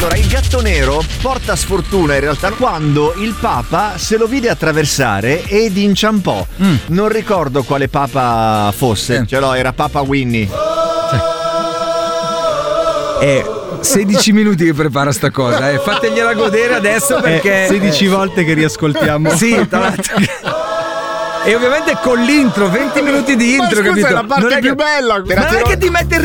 Allora, il gatto nero porta sfortuna in realtà quando il Papa se lo vide attraversare ed inciampò. Non ricordo quale Papa fosse, ce l'ho, era Papa Winnie. 16 minuti che prepara sta cosa, fategliela godere adesso perché 16 volte che riascoltiamo. Sì, tra l'altro. E ovviamente con l'intro, 20 minuti di intro, Ma scusa, capito? è la parte non è più che, bella. non è che ti mette il